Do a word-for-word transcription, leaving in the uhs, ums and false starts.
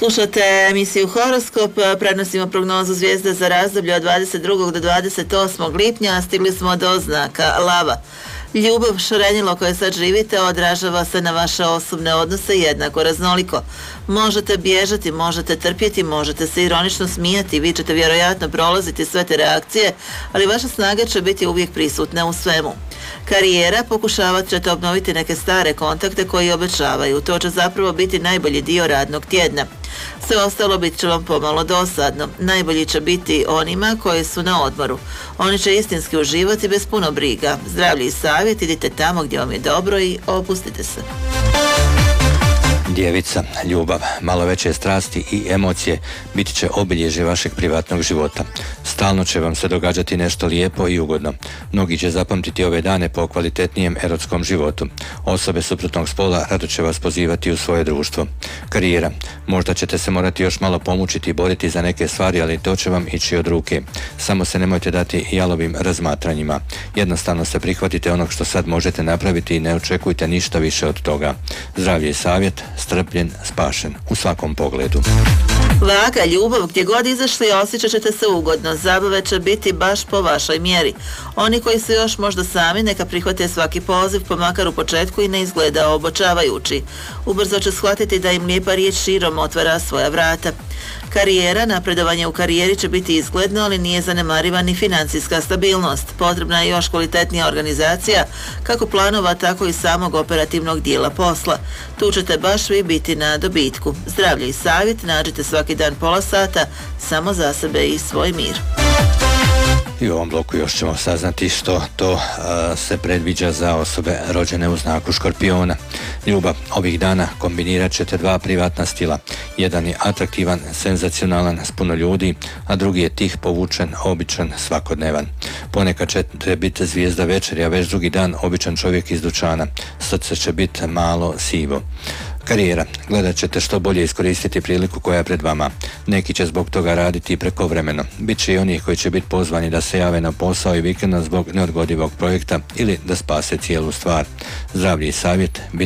Slušate emisiju Horoskop, prenosimo prognozu zvijezde za razdoblje od dvadeset drugog do dvadeset osmog lipnja, stigli smo do znaka Lava. Ljubav, šarenilo koje sad živite, odražava se na vaše osobne odnose jednako raznoliko. Možete bježati, možete trpjeti, možete se ironično smijati, vi ćete vjerojatno prolaziti sve te reakcije, ali vaša snaga će biti uvijek prisutna u svemu. Karijera, pokušavat ćete obnoviti neke stare kontakte koji obećavaju, to će zapravo biti najbolji dio radnog tjedna. Sve ostalo bit će vam pomalo dosadno. Najbolji će biti onima koji su na odmoru. Oni će istinski uživati bez puno briga. Zdravlje i savjet, idite tamo gdje vam je dobro i opustite se. Djevica, ljubav, malo veće strasti i emocije biti će obilježje vašeg privatnog života. Stalno će vam se događati nešto lijepo i ugodno. Mnogi će zapamtiti ove dane po kvalitetnijem erotskom životu. Osobe suprotnog spola rado će vas pozivati u svoje društvo. Karijera, možda ćete se morati još malo pomučiti i boriti za neke stvari, ali to će vam ići od ruke. Samo se nemojte dati jalovim razmatranjima. Jednostavno se prihvatite onog što sad možete napraviti i ne očekujte ništa više od toga. Zdravlje i savjet, strpljen, spašen u svakom pogledu. Vaga, ljubav, gdje god izašli osjećat ćete se ugodno, zabave će biti baš po vašoj mjeri. Oni koji su još možda sami, neka prihvate svaki poziv, pa makar u početku i ne izgleda obočavajući. Ubrzo će shvatiti da im lijepa riječ širom otvara svoja vrata. Karijera, napredovanje u karijeri će biti izgledno, ali nije zanemariva ni financijska stabilnost. Potrebna je još kvalitetnija organizacija, kako planova, tako i samog operativnog dijela posla. Tu ćete baš vi biti na dobitku. Zdravlje i savjet, nađite svaki dan pola sata, samo za sebe i svoj mir. I u ovom bloku još ćemo saznati što to a, se predviđa za osobe rođene u znaku Škorpiona. Ljubav, ovih dana kombinirat ćete dva privatna stila. Jedan je atraktivan, senzacionalan, s puno ljudi, a drugi je tih, povučen, običan, svakodnevan. Ponekad ćete biti zvijezda večeri, a već drugi dan običan čovjek iz dućana. Srce će biti malo sivo. Karijera, gledat ćete što bolje iskoristiti priliku koja je pred vama. Neki će zbog toga raditi prekovremeno. Biće i onih koji će biti pozvani da se jave na posao i vikenda zbog neodgodivog projekta ili da spase cijelu stvar. Zdravlje i savjet,